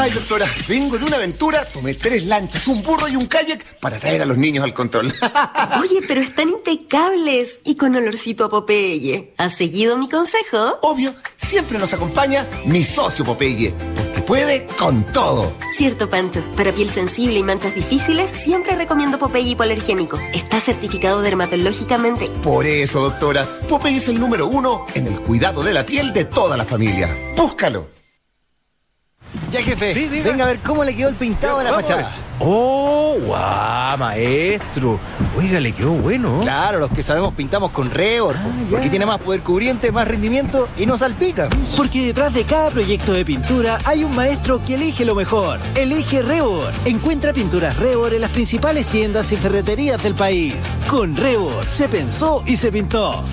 Ay, doctora, vengo de una aventura, tomé 3 lanchas, un burro y un kayak para traer a los niños al control. Oye, pero están impecables y con olorcito a Popeye. ¿Has seguido mi consejo? Obvio, siempre nos acompaña mi socio Popeye, porque puede con todo. Cierto, Pancho. Para piel sensible y manchas difíciles, siempre recomiendo Popeye hipoalergénico. Está certificado dermatológicamente. Por eso, doctora, Popeye es el número 1 en el cuidado de la piel de toda la familia. Búscalo. Ya, jefe, Sí, diga. venga a ver cómo le quedó el pintado de la Vamos. fachada. ¡Oh, guau, maestro! Oiga, le quedó bueno. Claro, los que sabemos pintamos con Rebor, porque tiene más poder cubriente, más rendimiento y no salpica. Porque detrás de cada proyecto de pintura hay un maestro que elige lo mejor. Elige Rebor. Encuentra pinturas Rebor en las principales tiendas y ferreterías del país. Con Rebor se pensó y se pintó.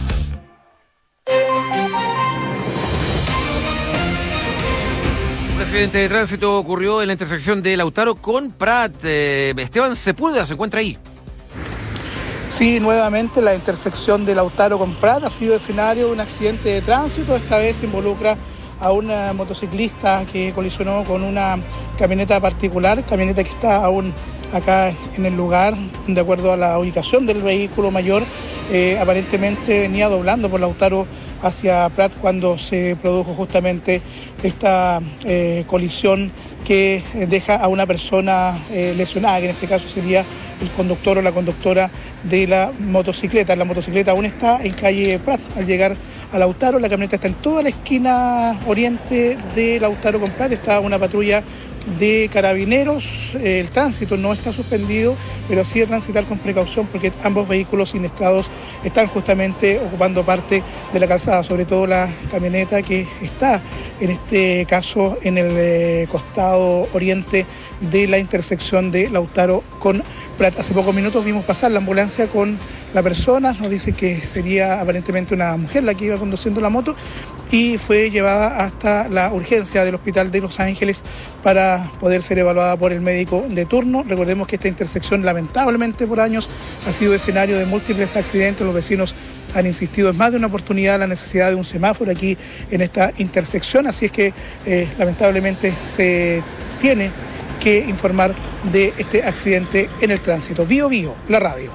Un accidente de tránsito ocurrió en la intersección de Lautaro con Prat. Esteban Sepúlveda se encuentra ahí. Sí, nuevamente la intersección de Lautaro con Prat ha sido escenario de un accidente de tránsito. Esta vez involucra a una motociclista que colisionó con una camioneta particular, camioneta que está aún acá en el lugar, de acuerdo a la ubicación del vehículo mayor. Aparentemente venía doblando por Lautaro hacia Prat cuando se produjo justamente esta colisión que deja a una persona lesionada, que en este caso sería el conductor o la conductora de la motocicleta. La motocicleta aún está en calle Prat. Al llegar a Lautaro, la camioneta está en toda la esquina oriente de Lautaro con Prat. Está una patrulla de carabineros. El tránsito no está suspendido, pero sí de transitar con precaución porque ambos vehículos siniestrados están justamente ocupando parte de la calzada, sobre todo la camioneta que está en este caso en el costado oriente de la intersección de Lautaro con Prat. Hace pocos minutos vimos pasar la ambulancia con la persona, nos dicen que sería aparentemente una mujer la que iba conduciendo la moto y fue llevada hasta la urgencia del hospital de Los Ángeles para poder ser evaluada por el médico de turno. Recordemos que esta intersección lamentablemente por años ha sido escenario de múltiples accidentes. Los vecinos han insistido en más de una oportunidad la necesidad de un semáforo aquí en esta intersección, así es que lamentablemente se tiene que informar de este accidente en el tránsito. Bio Bio, la radio.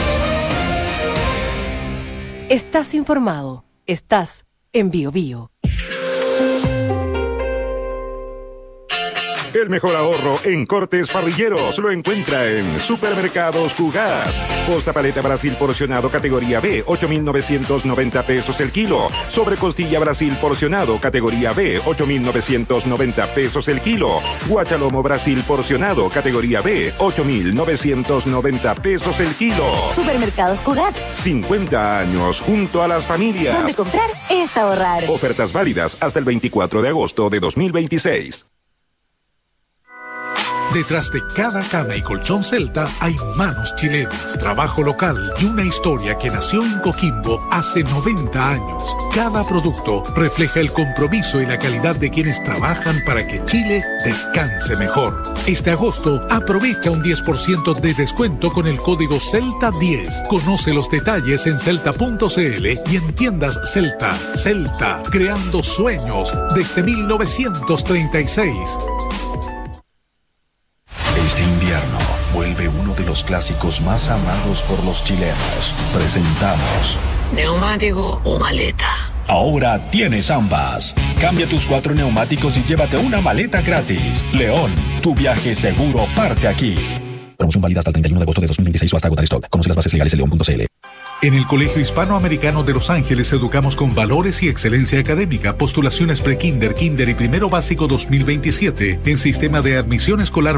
Estás informado. Estás en Bio Bio. El mejor ahorro en cortes parrilleros lo encuentra en Supermercados Jugás. Posta paleta Brasil porcionado categoría B, 8.990 pesos el kilo. Sobre costilla Brasil porcionado categoría B, 8.990 pesos el kilo. Guachalomo Brasil porcionado categoría B, 8.990 pesos el kilo. Supermercados Cugat. 50 años junto a las familias. Donde comprar es ahorrar. Ofertas válidas hasta el 24 de agosto de 2026. Detrás de cada cama y colchón Celta hay manos chilenas, trabajo local y una historia que nació en Coquimbo hace 90 años. Cada producto refleja el compromiso y la calidad de quienes trabajan para que Chile descanse mejor. Este agosto aprovecha un 10% de descuento con el código CELTA10. Conoce los detalles en celta.cl y en tiendas Celta. Celta, creando sueños desde 1936. Este invierno vuelve uno de los clásicos más amados por los chilenos. Presentamos ¿neumático o maleta? Ahora tienes ambas. Cambia tus 4 neumáticos y llévate una maleta gratis. León, tu viaje seguro parte aquí. Promoción válida hasta el 31 de agosto de 2026 o hasta agotar stock. Conoce las bases legales en león.cl. En el Colegio Hispanoamericano de Los Ángeles educamos con valores y excelencia académica. Postulaciones pre-kinder, kinder y primero básico 2027 en sistema de admisión escolar